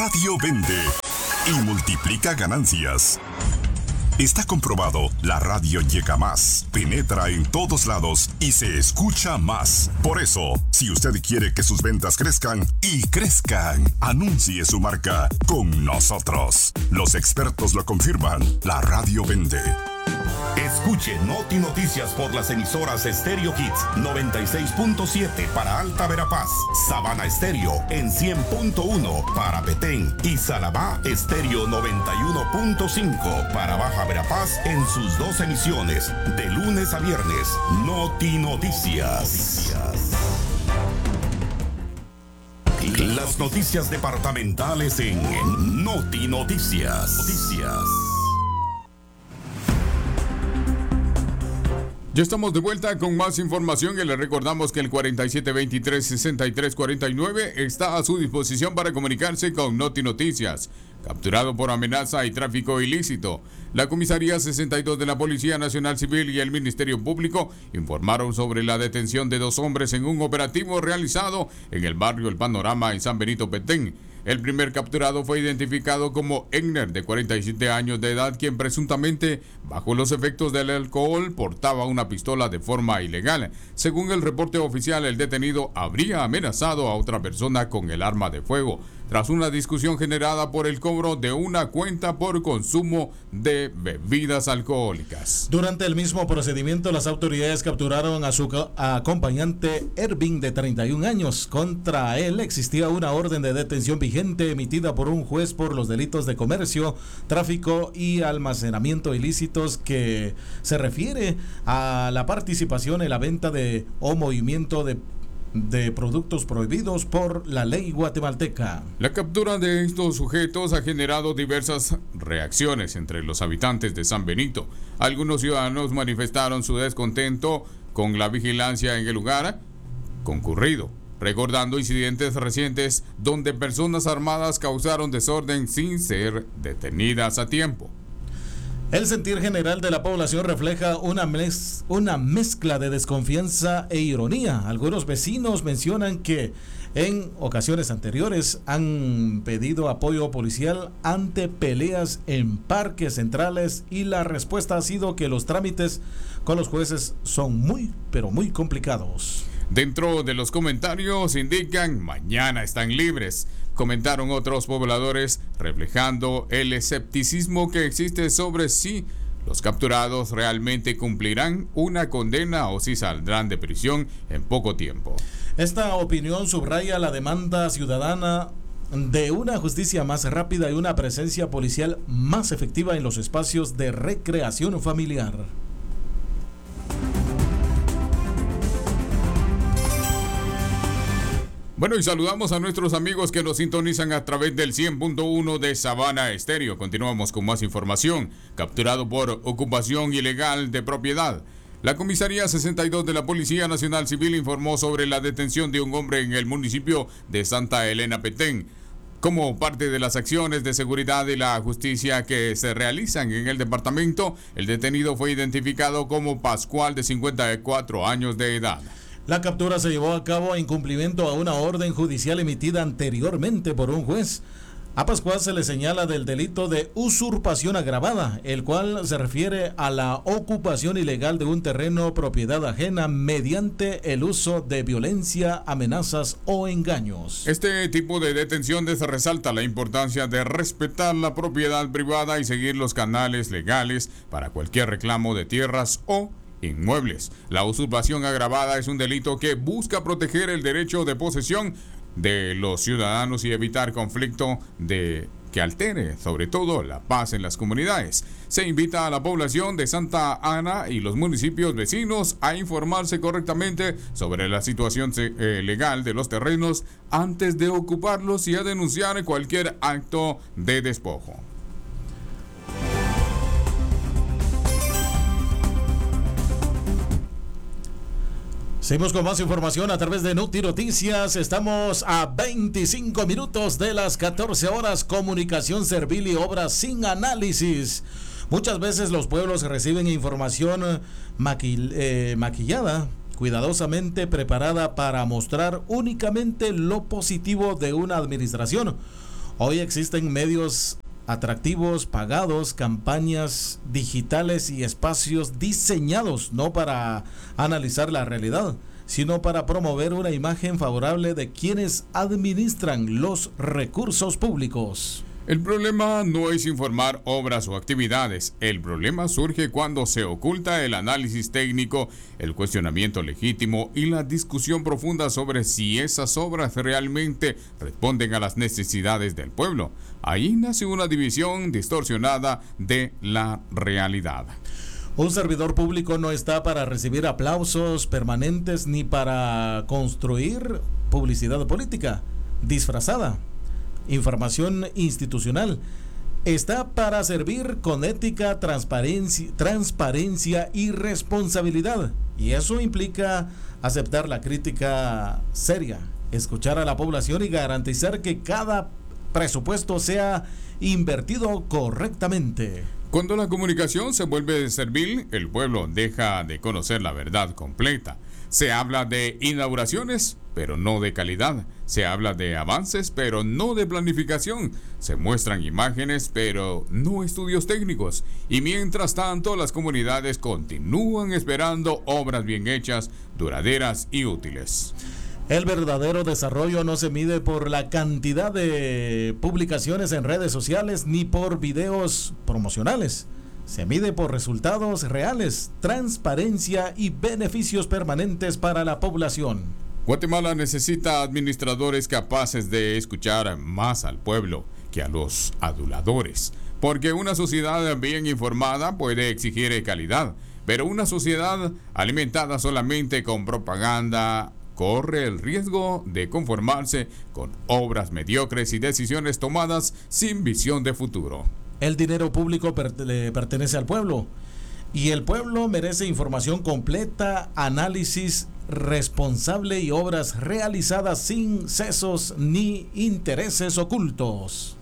Radio vende y multiplica ganancias. Está comprobado, la radio llega más, penetra en todos lados y se escucha más. Por eso, si usted quiere que sus ventas crezcan y crezcan, anuncie su marca con nosotros. Los expertos lo confirman, la radio vende. Escuche Noti Noticias por las emisoras Stereo Hits 96.7 para Alta Verapaz, Sabana Estéreo en 100.1 para Petén y Salabá Estéreo 91.5 para Baja Verapaz en sus dos emisiones, de lunes a viernes. Noti Noticias. Las noticias departamentales en Noti Noticias. Ya estamos de vuelta con más información y le recordamos que el 4723-6349 está a su disposición para comunicarse con Noti Noticias. Capturado por amenaza y tráfico ilícito. La Comisaría 62 de la Policía Nacional Civil y el Ministerio Público informaron sobre la detención de 2 hombres en un operativo realizado en el barrio El Panorama en San Benito, Petén. El primer capturado fue identificado como Egner, de 47 años de edad, quien presuntamente, bajo los efectos del alcohol, portaba una pistola de forma ilegal. Según el reporte oficial, el detenido habría amenazado a otra persona con el arma de fuego, tras una discusión generada por el cobro de una cuenta por consumo de bebidas alcohólicas. Durante el mismo procedimiento, las autoridades capturaron a su acompañante Ervin, de 31 años. Contra él existía una orden de detención vigente emitida por un juez por los delitos de comercio, tráfico y almacenamiento ilícitos, que se refiere a la participación en la venta de o movimiento de productos prohibidos por la ley guatemalteca. La captura de estos sujetos ha generado diversas reacciones entre los habitantes de San Benito. Algunos ciudadanos manifestaron su descontento con la vigilancia en el lugar concurrido, recordando incidentes recientes donde personas armadas causaron desorden sin ser detenidas a tiempo. El sentir general de la población refleja una mezcla de desconfianza e ironía. Algunos vecinos mencionan que en ocasiones anteriores han pedido apoyo policial ante peleas en parques centrales y la respuesta ha sido que los trámites con los jueces son muy, pero muy complicados. Dentro de los comentarios indican mañana están libres. Comentaron otros pobladores, reflejando el escepticismo que existe sobre si los capturados realmente cumplirán una condena o si saldrán de prisión en poco tiempo. Esta opinión subraya la demanda ciudadana de una justicia más rápida y una presencia policial más efectiva en los espacios de recreación familiar. Bueno, y saludamos a nuestros amigos que nos sintonizan a través del 100.1 de Sabana Estéreo. Continuamos con más información. Capturado por ocupación ilegal de propiedad. La Comisaría 62 de la Policía Nacional Civil informó sobre la detención de un hombre en el municipio de Santa Elena, Petén. Como parte de las acciones de seguridad y la justicia que se realizan en el departamento, el detenido fue identificado como Pascual, de 54 años de edad. La captura se llevó a cabo en cumplimiento a una orden judicial emitida anteriormente por un juez. A Pascual se le señala del delito de usurpación agravada, el cual se refiere a la ocupación ilegal de un terreno propiedad ajena mediante el uso de violencia, amenazas o engaños. Este tipo de detenciones resalta la importancia de respetar la propiedad privada y seguir los canales legales para cualquier reclamo de tierras o inmuebles. La usurpación agravada es un delito que busca proteger el derecho de posesión de los ciudadanos y evitar conflicto que altere sobre todo la paz en las comunidades. Se invita a la población de Santa Ana y los municipios vecinos a informarse correctamente sobre la situación legal de los terrenos antes de ocuparlos y a denunciar cualquier acto de despojo. Seguimos con más información a través de Noti Noticias. Estamos a 25 minutos de las 14 horas. Comunicación servil y obras sin análisis. Muchas veces los pueblos reciben información maquillada, cuidadosamente preparada para mostrar únicamente lo positivo de una administración Hoy existen medios atractivos, pagados, campañas digitales y espacios diseñados no para analizar la realidad, sino para promover una imagen favorable de quienes administran los recursos públicos. El problema no es informar obras o actividades. El problema surge cuando se oculta el análisis técnico, el cuestionamiento legítimo y la discusión profunda sobre si esas obras realmente responden a las necesidades del pueblo. Ahí nace una división distorsionada de la realidad. Un servidor público no está para recibir aplausos permanentes ni para construir publicidad política disfrazada. Información institucional. Está para servir con ética, transparencia y responsabilidad. Y eso implica aceptar la crítica seria, escuchar a la población y garantizar que cada presupuesto sea invertido correctamente. Cuando la comunicación se vuelve servil, el pueblo deja de conocer la verdad completa. Se habla de inauguraciones, pero no de calidad. Se habla de avances, pero no de planificación. Se muestran imágenes, pero no estudios técnicos. Y mientras tanto, las comunidades continúan esperando obras bien hechas, duraderas y útiles. El verdadero desarrollo no se mide por la cantidad de publicaciones en redes sociales ni por videos promocionales. Se mide por resultados reales, transparencia y beneficios permanentes para la población. Guatemala necesita administradores capaces de escuchar más al pueblo que a los aduladores, porque una sociedad bien informada puede exigir calidad, pero una sociedad alimentada solamente con propaganda corre el riesgo de conformarse con obras mediocres y decisiones tomadas sin visión de futuro. El dinero público le pertenece al pueblo y el pueblo merece información completa, análisis responsable y obras realizadas sin sesos ni intereses ocultos.